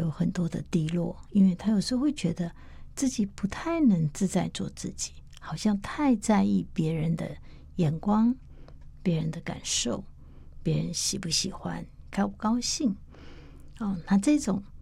有很多的低落，因为他有时候会觉得自己不太能自在做自己，好像太在意别人的眼光、别人的感受、别人喜不喜欢、高不高兴。那这种